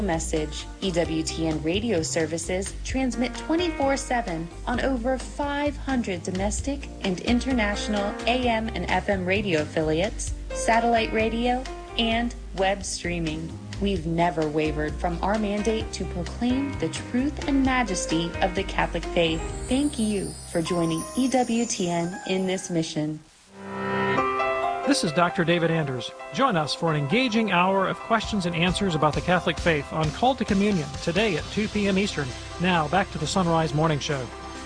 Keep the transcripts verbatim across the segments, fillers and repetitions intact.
Message. E W T N radio services transmit twenty-four seven on over five hundred domestic and international A M and F M radio affiliates, satellite radio, and web streaming. We've never wavered from our mandate to proclaim the truth and majesty of the Catholic faith. Thank you for joining E W T N in this mission. This is Doctor David Anders. Join us for an engaging hour of questions and answers about the Catholic faith on Call to Communion today at two p.m. Eastern. Now, back to the Sunrise Morning Show.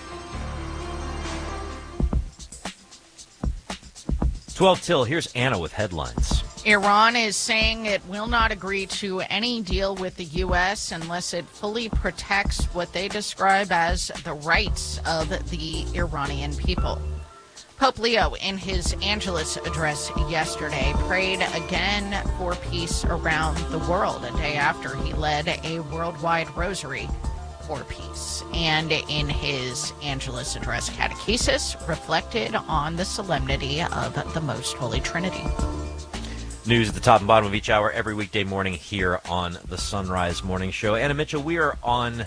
twelve till, here's Anna with headlines. Iran is saying it will not agree to any deal with the U S unless it fully protects what they describe as the rights of the Iranian people. Pope Leo, in his Angelus address yesterday, prayed again for peace around the world, a day after he led a worldwide rosary for peace. And in his Angelus address, catechesis reflected on the solemnity of the Most Holy Trinity. News at the top and bottom of each hour every weekday morning here on the Sunrise Morning Show. Anna Mitchell, we are on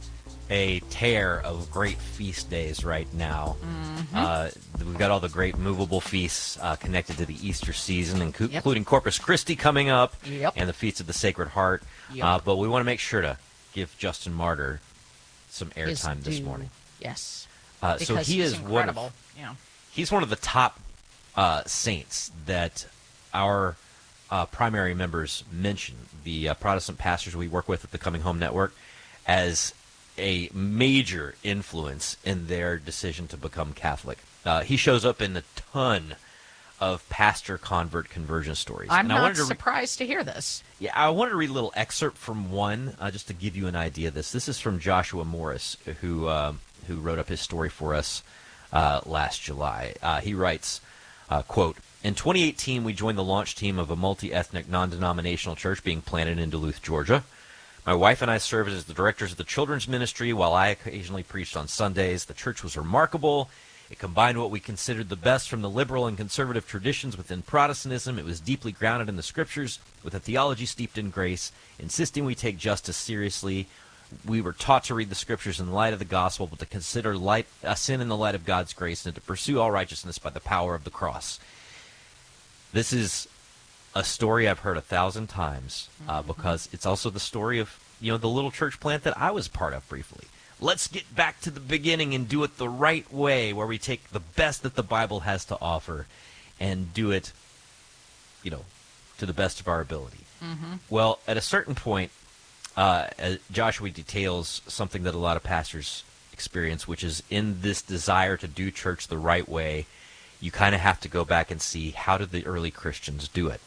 a tear of great feast days right now. Mm-hmm. Uh, we've got all the great movable feasts uh, connected to the Easter season, including yep. Corpus Christi coming up, yep. and the Feast of the Sacred Heart. Yep. Uh, but we want to make sure to give Justin Martyr some airtime this morning. Yes. Uh, so he he's is incredible. One of, yeah. He's one of the top uh, saints that our uh, primary members mention, the uh, Protestant pastors we work with at the Coming Home Network, as a major influence in their decision to become Catholic. Uh, he shows up in a ton of pastor convert conversion stories. I'm and not I wanted to re- surprised to hear this. Yeah, I wanted to read a little excerpt from one, uh, just to give you an idea of this. This is from Joshua Morris, who uh, who wrote up his story for us uh, last July. Uh, he writes, uh, quote, "In twenty eighteen, we joined the launch team of a multi-ethnic, non-denominational church being planted in Duluth, Georgia. My wife and I served as the directors of the children's ministry while I occasionally preached on Sundays. The church was remarkable. It combined what we considered the best from the liberal and conservative traditions within Protestantism. It was deeply grounded in the scriptures with a theology steeped in grace, insisting we take justice seriously. We were taught to read the scriptures in the light of the gospel, but to consider light, uh, sin in the light of God's grace, and to pursue all righteousness by the power of the cross." This is a story I've heard a thousand times, uh, because it's also the story of, you know, the little church plant that I was part of briefly. Let's get back to the beginning and do it the right way, where we take the best that the Bible has to offer and do it, you know, to the best of our ability. Mm-hmm. Well, at a certain point, uh, Joshua details something that a lot of pastors experience, which is in this desire to do church the right way, you kind of have to go back and see, how did the early Christians do it?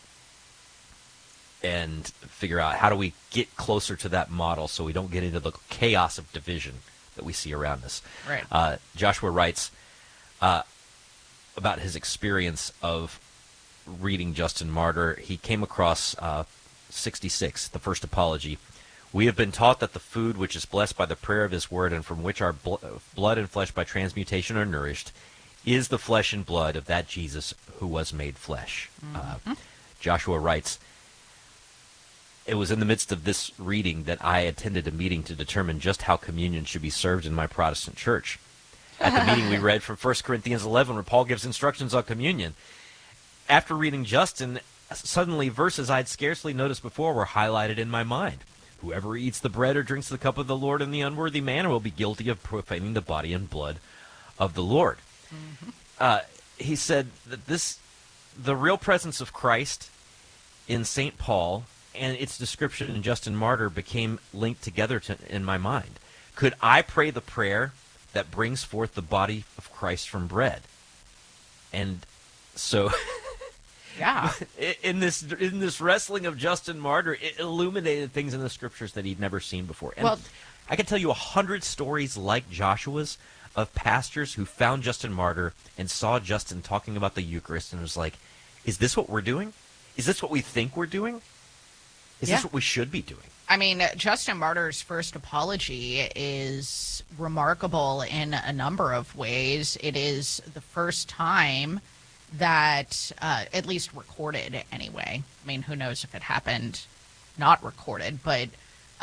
And figure out, how do we get closer to that model so we don't get into the chaos of division that we see around us. Right. Uh, Joshua writes uh, about his experience of reading Justin Martyr. He came across uh, sixty-six, the first apology. "We have been taught that the food which is blessed by the prayer of his word and from which our bl- blood and flesh by transmutation are nourished is the flesh and blood of that Jesus who was made flesh." Mm-hmm. Uh, Joshua writes, "It was in the midst of this reading that I attended a meeting to determine just how communion should be served in my Protestant church. At the meeting, we read from First Corinthians eleven, where Paul gives instructions on communion. After reading Justin, suddenly verses I'd scarcely noticed before were highlighted in my mind. Whoever eats the bread or drinks the cup of the Lord in the unworthy manner will be guilty of profaning the body and blood of the Lord." Mm-hmm. Uh, he said that this, the real presence of Christ in Saint Paul and its description in Justin Martyr became linked together to, in my mind. Could I pray the prayer that brings forth the body of Christ from bread? And so, yeah, in this in this wrestling of Justin Martyr, it illuminated things in the scriptures that he'd never seen before. And well, I could tell you a hundred stories like Joshua's of pastors who found Justin Martyr and saw Justin talking about the Eucharist and was like, "Is this what we're doing? Is this what we think we're doing? Is yeah. this what we should be doing?" I mean, Justin Martyr's first apology is remarkable in a number of ways. It is the first time that, uh, at least recorded anyway. I mean, who knows if it happened not recorded, but